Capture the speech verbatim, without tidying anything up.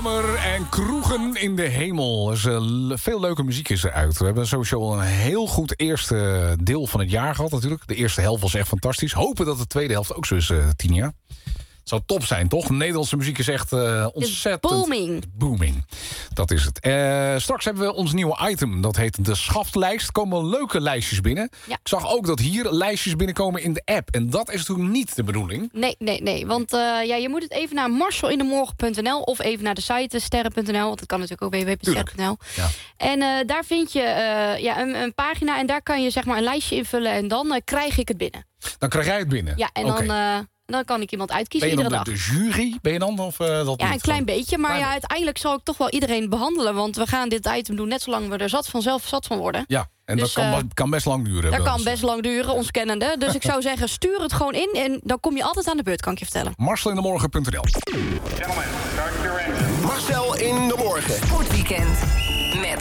Kamer en kroegen in de hemel. Dus, uh, veel leuke muziek is eruit. We hebben sowieso al een heel goed eerste deel van het jaar gehad natuurlijk. De eerste helft was echt fantastisch. Hopen dat de tweede helft ook zo is, uh, Tinia. Het zou top zijn, toch? Nederlandse muziek is echt uh, ontzettend... booming. Booming. Dat is het. Uh, straks hebben we ons nieuwe item. Dat heet de schaftlijst. Er komen leuke lijstjes binnen. Ja. Ik zag ook dat hier lijstjes binnenkomen in de app. En dat is natuurlijk niet de bedoeling. Nee, nee, nee. Want uh, ja, je moet het even naar marcelindemorgen punt n l... of even naar de site sterren punt n l. Want dat kan natuurlijk ook w w w punt sterren punt n l. Ja. En uh, daar vind je uh, ja, een, een pagina. En daar kan je zeg maar een lijstje invullen. En dan uh, krijg ik het binnen. Dan krijg jij het binnen? Ja, en okay. dan... Uh, Dan kan ik iemand uitkiezen iedere dag. Ben je dan de, de jury? Ben je dan? Of, uh, dat ja, niet? een klein beetje. Maar klein ja, uiteindelijk zal ik toch wel iedereen behandelen. Want we gaan dit item doen net zolang we er zat vanzelf zat van worden. Ja, en dus, dat kan, uh, kan best lang duren. Dat kan best lang duren, ons kennende. Dus ik zou zeggen, stuur het gewoon in. En dan kom je altijd aan de beurt, kan ik je vertellen. marcelindemorgen punt n l Marcel in de morgen. Sportweekend met